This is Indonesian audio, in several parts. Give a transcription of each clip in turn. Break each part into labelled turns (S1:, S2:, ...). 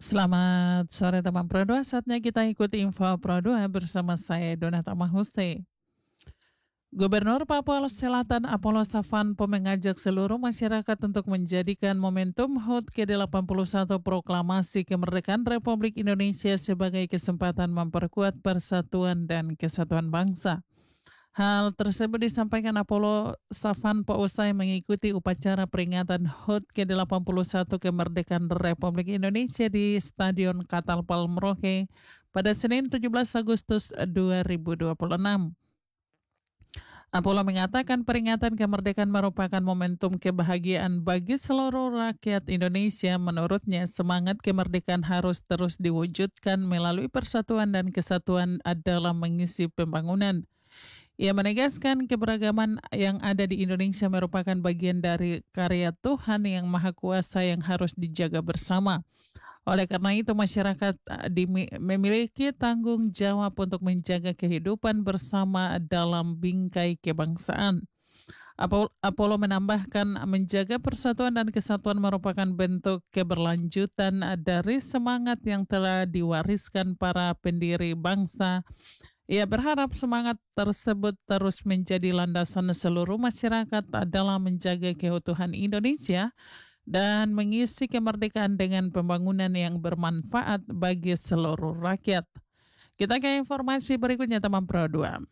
S1: Selamat sore teman Pro 2, saatnya kita ikuti info Pro 2 bersama saya Donata Mahuste. Gubernur Papua Selatan Apollo Savanpo mengajak seluruh masyarakat untuk menjadikan momentum HUT ke-81 Proklamasi Kemerdekaan Republik Indonesia sebagai kesempatan memperkuat persatuan dan kesatuan bangsa. Hal tersebut disampaikan Apollo Savanpo usai mengikuti upacara peringatan HUT ke-81 Kemerdekaan Republik Indonesia di Stadion Katalpal Merauke pada Senin 17 Agustus 2026. Apollo mengatakan peringatan kemerdekaan merupakan momentum kebahagiaan bagi seluruh rakyat Indonesia. Menurutnya, semangat kemerdekaan harus terus diwujudkan melalui persatuan dan kesatuan dalam mengisi pembangunan. Ia menegaskan keberagaman yang ada di Indonesia merupakan bagian dari karya Tuhan yang Maha Kuasa yang harus dijaga bersama. Oleh karena itu, masyarakat memiliki tanggung jawab untuk menjaga kehidupan bersama dalam bingkai kebangsaan. Apollo menambahkan menjaga persatuan dan kesatuan merupakan bentuk keberlanjutan dari semangat yang telah diwariskan para pendiri bangsa. Ia berharap semangat tersebut terus menjadi landasan seluruh masyarakat dalam menjaga keutuhan Indonesia dan mengisi kemerdekaan dengan pembangunan yang bermanfaat bagi seluruh rakyat. Kita ke informasi berikutnya teman Pro 2.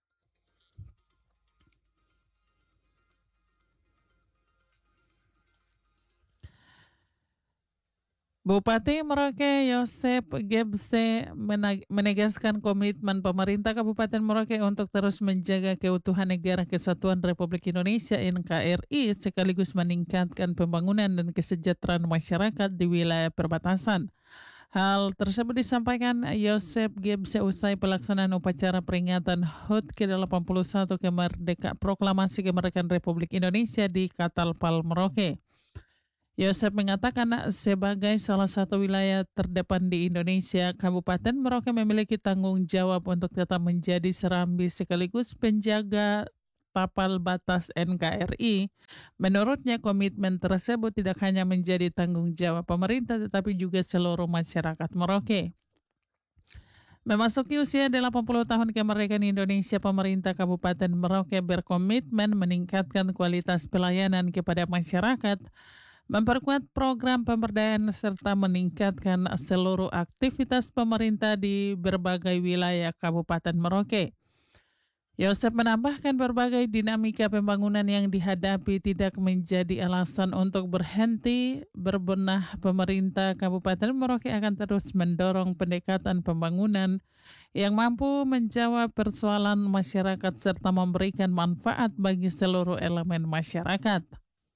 S1: Bupati Merauke Yosep Gebse menegaskan komitmen pemerintah Kabupaten Merauke untuk terus menjaga keutuhan Negara Kesatuan Republik Indonesia NKRI sekaligus meningkatkan pembangunan dan kesejahteraan masyarakat di wilayah perbatasan. Hal tersebut disampaikan Yosep Gebse usai pelaksanaan upacara peringatan HUT ke-81 Proklamasi Kemerdekaan Republik Indonesia di Katalpal Merauke. Yosep mengatakan sebagai salah satu wilayah terdepan di Indonesia, Kabupaten Merauke memiliki tanggung jawab untuk tetap menjadi serambi sekaligus penjaga tapal batas NKRI. Menurutnya komitmen tersebut tidak hanya menjadi tanggung jawab pemerintah tetapi juga seluruh masyarakat Merauke. Memasuki usia 80 tahun kemerdekaan Indonesia, pemerintah Kabupaten Merauke berkomitmen meningkatkan kualitas pelayanan kepada masyarakat, memperkuat program pemberdayaan serta meningkatkan seluruh aktivitas pemerintah di berbagai wilayah Kabupaten Merauke. Yosep menambahkan berbagai dinamika pembangunan yang dihadapi tidak menjadi alasan untuk berhenti berbenah. Pemerintah Kabupaten Merauke akan terus mendorong pendekatan pembangunan yang mampu menjawab persoalan masyarakat serta memberikan manfaat bagi seluruh elemen masyarakat.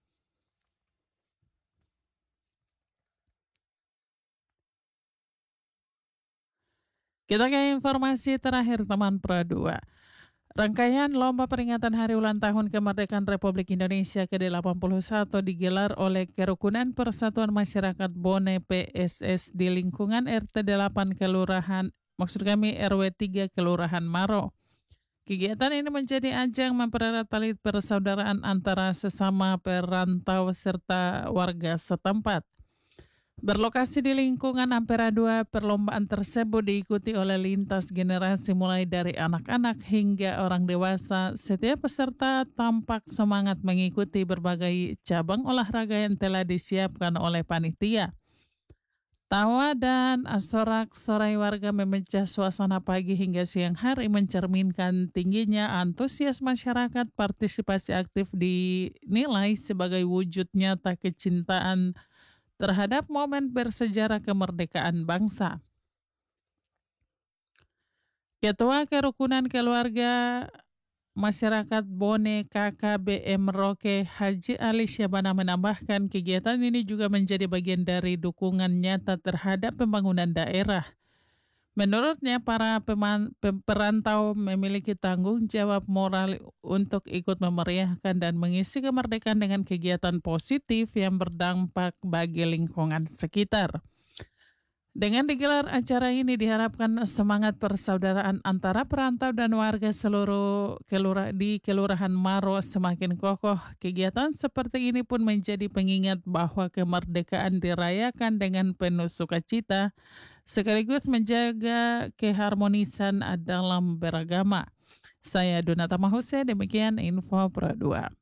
S1: Kita ke informasi terakhir teman Pro 2. Rangkaian lomba peringatan Hari Ulang Tahun Kemerdekaan Republik Indonesia ke-81 digelar oleh Kerukunan Persatuan Masyarakat Bone PSS di lingkungan RT 8 Kelurahan, RW 3 Kelurahan Maro. Kegiatan ini menjadi ajang mempererat tali persaudaraan antara sesama perantau serta warga setempat. Berlokasi di lingkungan Ampera 2, perlombaan tersebut diikuti oleh lintas generasi mulai dari anak-anak hingga orang dewasa. Setiap peserta tampak semangat mengikuti berbagai cabang olahraga yang telah disiapkan oleh panitia. Tawa dan sorak-sorai warga memecah suasana pagi hingga siang hari mencerminkan tingginya antusias masyarakat. Partisipasi aktif dinilai sebagai wujud nyata kecintaan terhadap momen bersejarah kemerdekaan bangsa. Ketua Kerukunan Keluarga Masyarakat Bone KKBM Merauke Haji Ali Syabana menambahkan kegiatan ini juga menjadi bagian dari dukungan nyata terhadap pembangunan daerah. Menurutnya, para perantau memiliki tanggung jawab moral untuk ikut memeriahkan dan mengisi kemerdekaan dengan kegiatan positif yang berdampak bagi lingkungan sekitar. Dengan digelar acara ini diharapkan semangat persaudaraan antara perantau dan warga seluruh di Kelurahan Maro semakin kokoh. Kegiatan seperti ini pun menjadi pengingat bahwa kemerdekaan dirayakan dengan penuh sukacita, sekaligus menjaga keharmonisan dalam beragama. Saya Donata Mahuse, demikian info Pro 2.